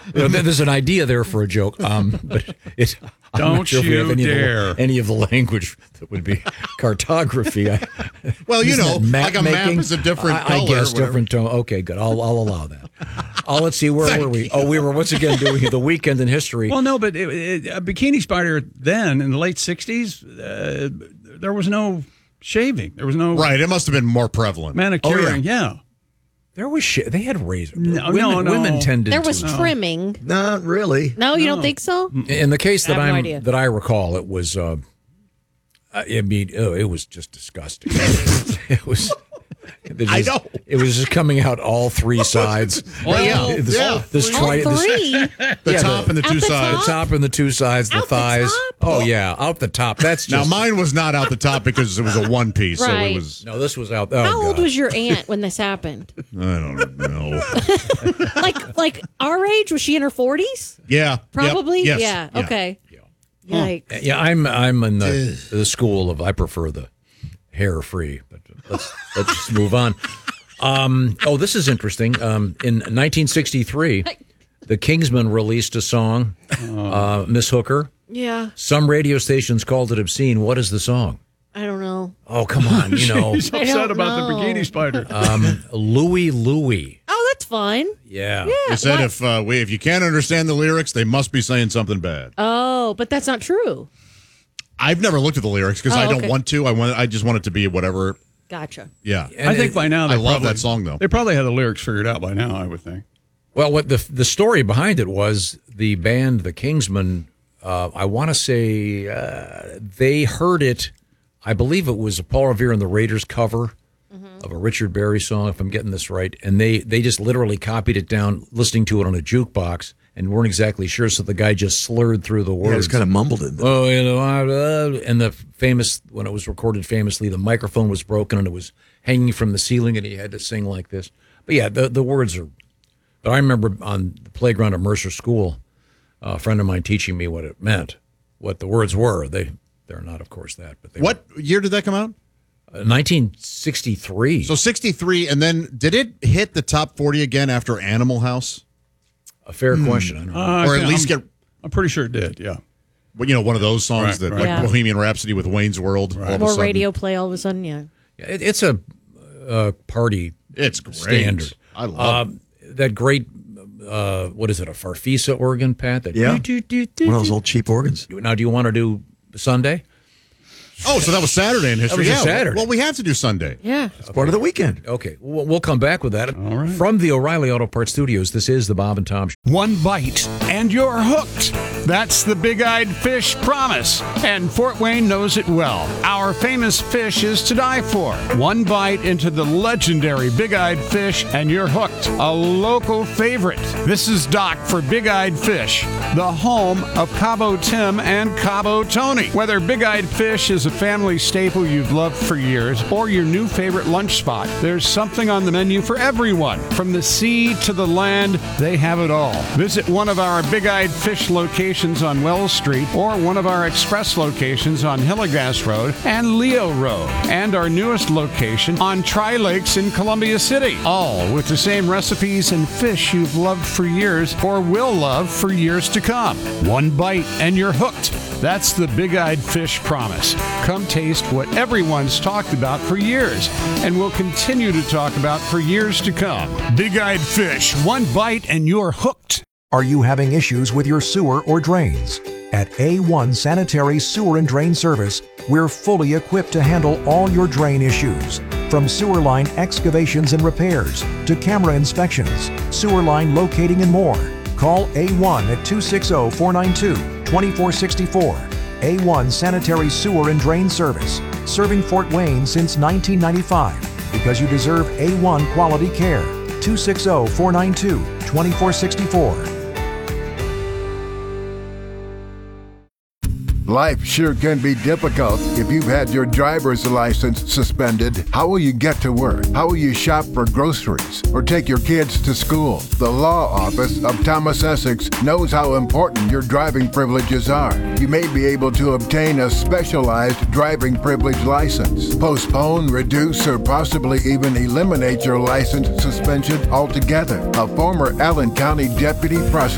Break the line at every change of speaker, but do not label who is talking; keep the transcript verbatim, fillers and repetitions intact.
You know, there's an idea there for a joke, um, but it. I'm
Don't
not sure
you
if we have any
dare.
Of the, any of the language that would be cartography. I,
well, you know,
map
like a map
making?
is a different
I,
color.
I guess different tone. Okay, good. I'll, I'll allow that. Oh, let's see. Where
Thank
were we?
you.
Oh, we were once again doing the weekend in history.
Well, no, but it, it, a Bikini Spider then in the late sixties, uh, there was no shaving. There was no
Right. It must have been more prevalent.
manicuring.
Oh,
yeah.
There was shit. They had razor.
No,
women,
no, no.
women tended
There was
to.
trimming.
Not really.
No, you
No.
don't think so?
In the case that
I have no
I'm
idea.
that I recall, it was. Uh, I mean, oh, it was just disgusting. it was. It
I
just-
know.
It was just coming out all three sides.
Well, yeah,
This,
yeah.
this
All
tri- this-
three?
The
Yeah,
top
the-
and the
At
two
the
sides.
the top and the two sides, the
Out the
thighs.
top?
Oh yeah, out the top. That's
Now,
just.
mine was not out the top because it was a one piece. So
Right.
it was,
No, this was out. Oh,
How old
God.
was your aunt when this happened?
I don't know.
Like like our age? Was she in her forties?
Yeah. Yep.
Probably?
Yes.
Yeah. Okay. Yikes.
Yeah, I'm I'm in the, the school of I prefer the hair free, but let's let's just move on. Um, oh, this is interesting. Um, in nineteen sixty-three, the Kingsmen released a song, uh, Miss Hooker.
Yeah.
Some radio stations called it obscene. What is the song?
I don't know.
Oh, come on, you know,
He's
I
upset
don't
about
know.
the Bikini Spider.
um, Louie Louie.
Oh, that's fine.
Yeah.
Yeah.
They said
what-
if uh, we, if you can't understand the lyrics, they must be saying something bad.
Oh, but that's not true.
I've never looked at the lyrics because
Oh,
I don't
okay.
want to. I want. I just want it to be whatever.
Gotcha.
Yeah.
And
I think
it-
by now they
I love
probably-
that song, though.
They probably had the lyrics figured out by now, I would think.
Well, what the the story behind it was the band, the Kingsmen. Uh, I want to say uh, they heard it. I believe it was a Paul Revere and the Raiders cover of a Richard Berry song, if I'm getting this right. And they they just literally copied it down, listening to it on a jukebox, and weren't exactly sure. So the guy just slurred through the
Yeah,
words.
just kind of mumbled it.
Oh, you know, uh, and the famous when it was recorded famously, the microphone was broken and it was hanging from the ceiling, and he had to sing like this. But yeah, the the words are. But I remember on the playground at Mercer School, a friend of mine teaching me what it meant, what the words were. They they're not, of course, that. But they
What year did that come out?
were, uh, nineteen sixty-three.
So sixty-three, and then did it hit the top forty again after Animal House?
A fair question. I don't know.
Uh,
Or at
I'm-
least get,
I'm pretty sure it did, yeah.
well, you know, one of those songs
Right,
that,
right.
like
Yeah.
Bohemian Rhapsody with Wayne's World. All of a
More
sudden.
radio play all of a sudden, yeah.
It, it's a uh, party
It's great.
standard.
I love
Um, that great. Uh, what is it? A Farfisa organ, Pat? That
Yeah.
do, do, do,
One of those old cheap organs.
do. Now, do you want to do Sunday?
Oh, so that was Saturday in history.
was a
yeah.
Saturday.
Well, we have to do Sunday.
Yeah.
It's part of the weekend.
Okay, we'll, we'll come back with that.
All right.
From the O'Reilly Auto Parts Studios, this is the Bob and Tom Show.
One bite, and you're hooked. That's the Big Eyed Fish promise. And Fort Wayne knows it well. Our famous fish is to die for. One bite into the legendary Big Eyed Fish, and you're hooked. A local favorite. This is Doc for Big Eyed Fish, the home of Cabo Tim and Cabo Tony. Whether Big Eyed Fish is a family staple you've loved for years or your new favorite lunch spot, there's something on the menu for everyone. From the sea to the land, they have it all. Visit one of our Big Eyed Fish locations on Wells Street or one of our express locations on Hillegas Road and Leo Road, and our newest location on Tri Lakes in Columbia City. All with the same recipes and fish you've loved for years or will love for years to come. One bite and you're hooked. That's the Big Eyed Fish promise. Come taste what everyone's talked about for years and will continue to talk about for years to come. Big Eyed Fish, one bite and you're hooked.
Are you having issues with your sewer or drains? At A one Sanitary Sewer and Drain Service, we're fully equipped to handle all your drain issues. From sewer line excavations and repairs to camera inspections, sewer line locating and more. Call A one at two six zero, four nine two, two four six four. A one Sanitary Sewer and Drain Service, serving Fort Wayne since nineteen ninety-five. Because you deserve A one quality care. two six zero, four nine two, two four six four.
Life sure can be difficult if you've had your driver's license suspended. How will you get to work? How will you shop for groceries or take your kids to school? The law office of Thomas Essex knows how important your driving privileges are. You may be able to obtain a specialized driving privilege license, postpone, reduce, or possibly even eliminate your license suspension altogether. A former Allen County deputy prosecutor